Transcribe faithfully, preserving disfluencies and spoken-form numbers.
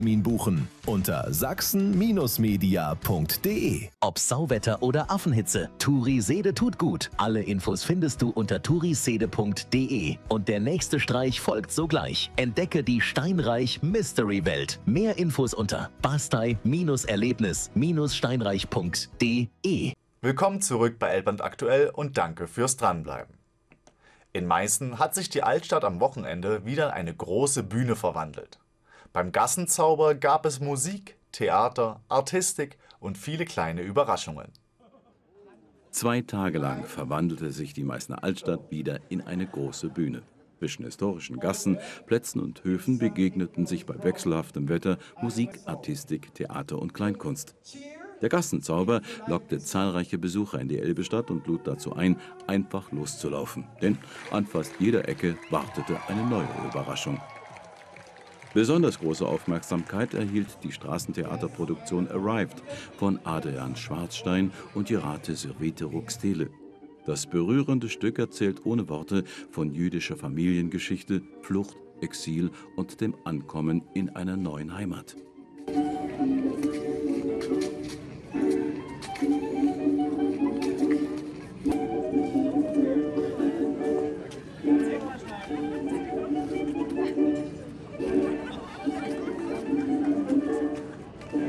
Termin buchen unter sachsen media punkt de. Ob Sauwetter oder Affenhitze, Turisede tut gut. Alle Infos findest du unter turisede punkt de. Und der nächste Streich folgt sogleich. Entdecke die Steinreich Mystery Welt. Mehr Infos unter bastei-erlebnis steinreich punkt de. Willkommen zurück bei Elbland aktuell und danke fürs Dranbleiben. In Meißen hat sich die Altstadt am Wochenende wieder in eine große Bühne verwandelt. Beim Gassenzauber gab es Musik, Theater, Artistik und viele kleine Überraschungen. Zwei Tage lang verwandelte sich die Meißner Altstadt wieder in eine große Bühne. Zwischen historischen Gassen, Plätzen und Höfen begegneten sich bei wechselhaftem Wetter Musik, Artistik, Theater und Kleinkunst. Der Gassenzauber lockte zahlreiche Besucher in die Elbestadt und lud dazu ein, einfach loszulaufen. Denn an fast jeder Ecke wartete eine neue Überraschung. Besonders große Aufmerksamkeit erhielt die Straßentheaterproduktion Arrived von Adrian Schwarzstein und Jirate Sirvete Ruxtele. Das berührende Stück erzählt ohne Worte von jüdischer Familiengeschichte, Flucht, Exil und dem Ankommen in einer neuen Heimat.